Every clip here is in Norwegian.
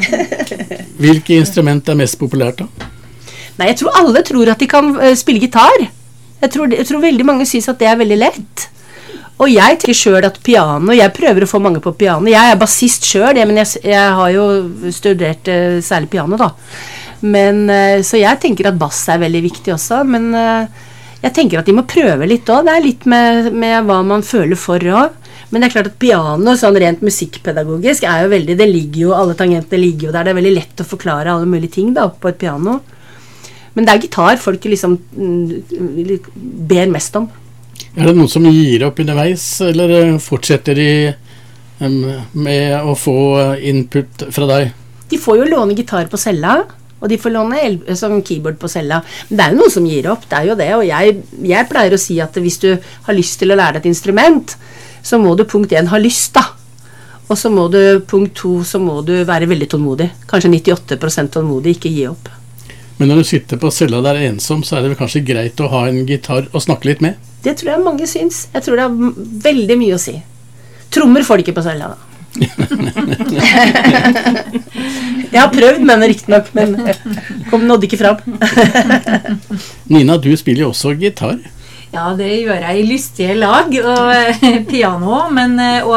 Hvilke instrument mest populært da? Nei, jeg tror alle tror at de kan spille gitar. Jeg tror veldig mange synes at det veldig lett. Og jeg tenker selv at piano, jeg prøver å få mange på piano. Jeg bassist selv, men jeg har jo studert særlig piano da. Men, så jeg tenker at bass veldig viktig også, men jeg tenker at de må prøve litt også. Det litt med hva man føler for også. Men det klart at piano, sånn rent musikkpedagogisk, jo veldig, det ligger jo, alle tangentene ligger jo der. Det veldig lett å forklare alle mulige ting da, på et piano. Men det gitar folk liksom ber mest om. Det noen som gir opp underveis, eller fortsetter de med å få input fra deg? De får jo låne gitar på cella, og de får låne sånn keyboard på cella. Men det jo noen som gir opp, det jo det, og jeg pleier å si at hvis du har lyst til å lære et instrument, så må du punkt 1 ha lyst da. Og så må du punkt 2, så må du være veldig tålmodig. Kanskje 98% tålmodig, ikke gi opp. Men når du sitter på cella der ensom, så det vel kanskje greit å ha en gitar og snakke litt med? Det tror jeg mange syns. Jeg tror det veldig mye å si. Trommer får de ikke på cella da. Jeg har prøvd, men riktig nok, men nådde ikke fram. Nina, du spiller jo også gitar. Ja, det gjør jeg I lystige lag og piano, men og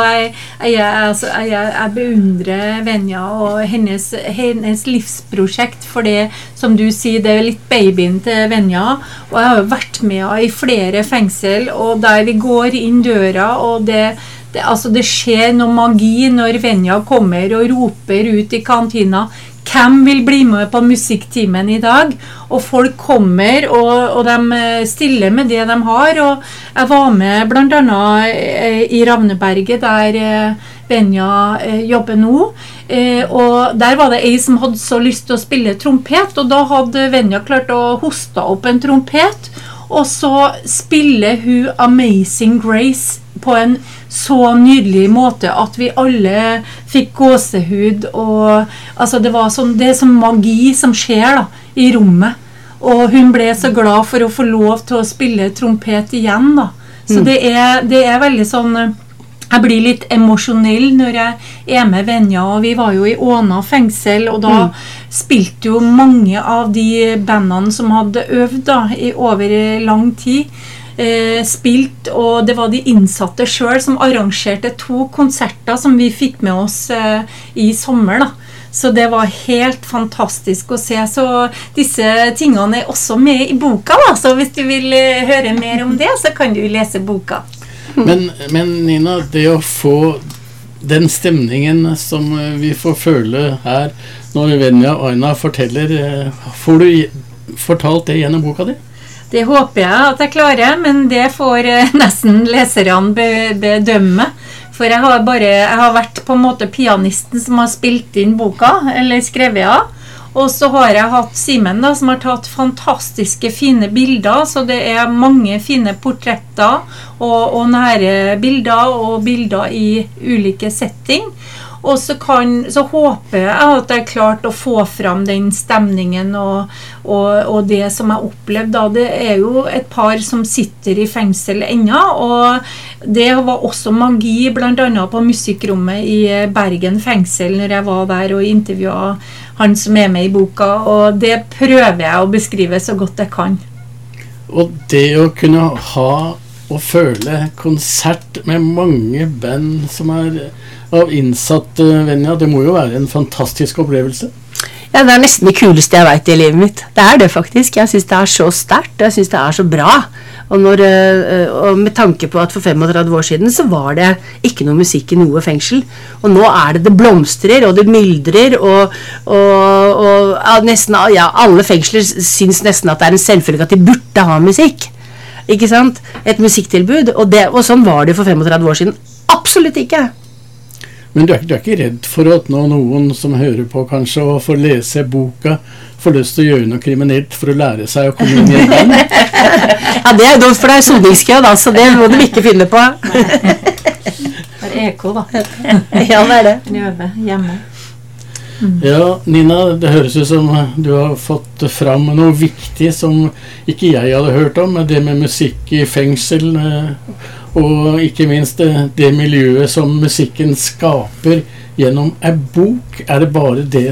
jeg beundrer Venja og hennes livsprosjekt, for det, som du sier, det litt babyen til Venja, og jeg har jo vært med I flere fengsel, og der vi går inn døra, og det skjer noe magi når Venja kommer og roper ut I kantina. Hvem vil bli med på musikktimen I dag? Og folk kommer, og de stiller med det de har, og jeg var med blant annet I Ravneberget, der Venja jobber nå, og der var det en som hadde så lyst til å spille trompet, og da hadde Venja klart å hoste opp en trompet, og så spiller hun Amazing Grace på en så nydelig måte at vi alle fikk gåsehud, og altså det sånn magi som skjer da, I rommet, og hun ble så glad for å få lov til å spille trompet igjen da. Så det veldig sånn, jeg blir litt emosjonell når jeg med Venja, og vi var jo I Åna fengsel, og da spilte jo mange av de bandene som hadde øvd da, I over lang tid, spilt, og det var de innsatte selv som arrangerte 2 konserter som vi fikk med oss I sommer da. Så det var helt fantastisk å se, så disse tingene også med I boka da, så hvis du vil høre mer om det, så kan du lese boka. Men Nina, det å få den stemningen som vi får føle her når Venja og Aina forteller, får du fortalt det gjennom boka di? Det håper jeg at jeg klarer, men det får nesten leserne bedømme. For jeg har vært på en måte pianisten som har spilt inn boka, eller skrevet av. Og så har jeg hatt Simen da, som har tatt fantastiske fine bilder, så det mange fine portretter og nære bilder og bilder I ulike setting. Og så håper jeg at jeg klart å få fram den stemningen og det som jeg opplevde da. Det jo et par som sitter I fengsel ennå, og det var også magi blant annet på musikkrommet I Bergen fengsel når jeg var der og intervjuet han som med I boka, og det prøver jeg å beskrive så godt jeg kan. Og det å kunne ha og føle konsert med mange band som av innsatt Venja, det må jo være en fantastisk opplevelse. Ja, det nesten det kuleste jeg vet I livet mitt. Det det faktisk. Jeg synes det så sterkt, og jeg synes det så bra. Og med tanke på at for 35 år siden så var det ikke noe musikk I noe fengsel. Og nå det blomstrer, og det myldrer, og nesten, ja, alle fengsler synes nesten at det en selvfølge at de burde ha musikk. Ikke sant? Et musikktilbud, og sånn var det for 35 år siden. Absolutt ikke. Men du ikke redd for at noen som hører på kanskje og får lese boka, får lyst til å gjøre noe kriminelt for å lære seg å komme inn I den? Ja, det dumt, for det soningskø da, så det må du ikke finne på. Det eko da. Ja, det det. Øve hjemme. Ja, Nina, det høres ut som du har fått fram noe viktig som ikke jeg hadde hørt om, det med musikk I fengsel, og ikke minst det miljøet som musikken skaper gjennom en bok. Det bare det